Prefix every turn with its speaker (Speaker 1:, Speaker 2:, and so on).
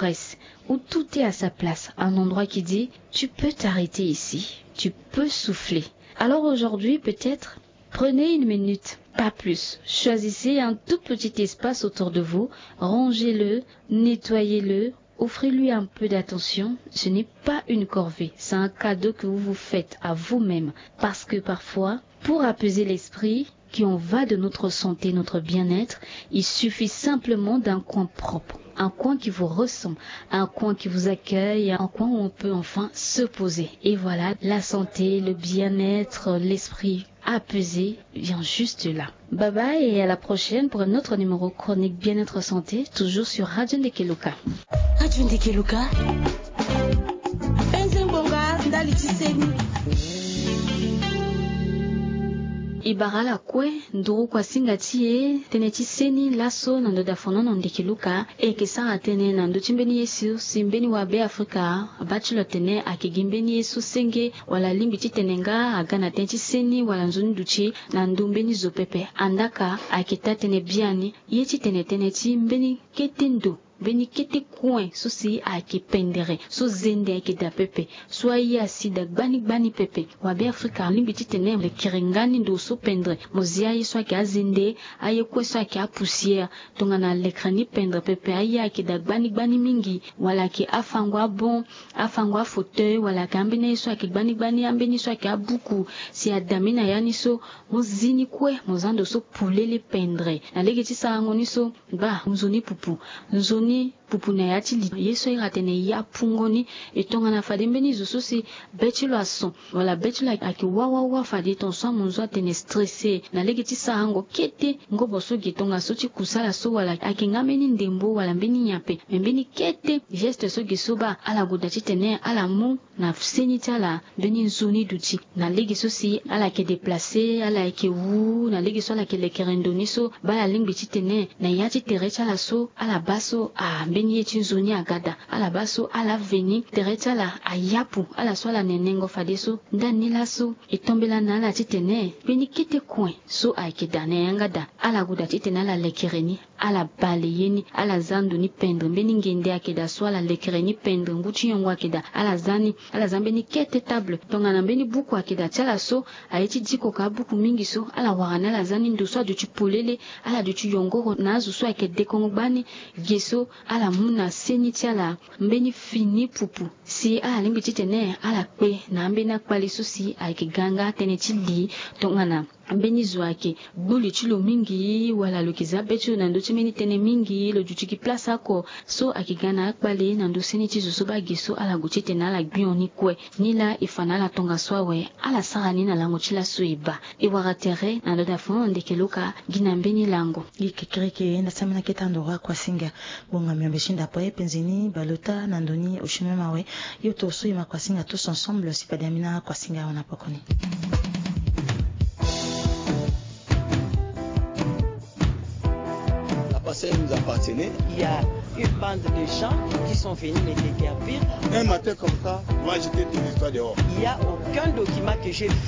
Speaker 1: stress, où tout est à sa place, un endroit qui dit tu peux t'arrêter ici, tu peux souffler. Alors aujourd'hui peut-être, prenez une minute, pas plus. Choisissez un tout petit espace autour de vous, rangez-le, nettoyez-le, offrez-lui un peu d'attention. Ce n'est pas une corvée, c'est un cadeau que vous vous faites à vous-même. Parce que parfois, pour apaiser l'esprit, qui en va de notre santé, notre bien-être, il suffit simplement d'un coin propre, un coin qui vous ressemble, un coin qui vous accueille, un coin où on peut enfin se poser. Et voilà, la santé, le bien-être, l'esprit apaisé vient juste là. Bye bye et à la prochaine pour un autre numéro chronique bien-être santé, toujours sur Radio Ndekeluka.
Speaker 2: Radio Ndekeluka.
Speaker 1: Ibarala kwe nduru kwa singatie teneti seni laso nando dafono Ndekeluka ekesa atene nando chimbeni Yesu simbeni wa be Afrika bachelor tene akigimbeni Yesu senge wala limbi chitenenga agana tenchi seni wala nzuni duchi nando mbeni zopepe andaka akita tene biani yechi tene chimbeni ketendo beni kete coin so si ake pendere so zende ake da pepe so ayi asida gbani pepe wa be Afrika limbi titene le kirengani ndo so pendre mozia yi so ake azende aye kwe so ake apusier tongana lekrani pendre pepe ayi ake da gbani mingi wala ke afangwa bon afangwa fauteuil wala ke ambene so ake gbani ambeni so ake abuku si adamina yani so mozini kwe mozando so pulele pendre na legeti sa ngoni so ba mzoni pupu pupu na yati li yeso iratene ya pungoni etonga na fade mbeni zo si betulo ason wala betulo aki wa fade ton so monzo atene stressé na legeti sa hango kete ngobo so getonga so ti kusala so wala aki ngameni ndembo wala mbeni nyape mbeni kete geste so gesoba ala godati tene ala mu na fseni tala beni nzoni duti na legi so si ala ke déplacer ala ke wu na legi so ala ke lekerendoni so bala lingbi ti tene na yati terecha la so ala baso a mbeni yeti nzoni agada ala baso ala veni terecha la ayapu ala so ala nenengo fade so ndani la so etombela na ala ti tene beni kete coin so ayke dane yangada ala godati tene ala lekereni ala baleyeni ala zando ni pendre mbeni ngende akeda so ala lekereni pendre nguchi yongo akeda ala zambeni kete table tonga na mbeni buku akeda chala so ayeti diko ka buku mingi so ala warana ala zani ndo so aduchi polele ala duchi yongo na azu so ake dekongo bani geso ala muna seni chala mbeni fini pupu si ala limbi titene ala kwe na mbeni akpali so si ake ganga tene chili tonga na mbeni zwake buli chilo mingi wala lokiza becho na ndo chimeni tene mingi lo juchiki place ako so akigana akpale na ndo seni chizo so bagiso ala guchite na ala bioni kwe nila ifana la tonga swawe ala sarani na lango chila suiba iwaratere na ndo dafon Ndekeluka gina mbeni lango
Speaker 2: ikikirike na samina ketandora kwa singa bonga miambeshinda poe penzini balota na ndoni ushimemawe yoto so ima kwa singa tous ensemble sipadamina kwa singa wanapokoni.
Speaker 3: Ça nous appartenait.
Speaker 4: Il y a une bande de gens qui sont venus me déguerpir.
Speaker 3: Un matin comme ça, moi j'étais des histoires dehors.
Speaker 4: Il n'y a aucun document que j'ai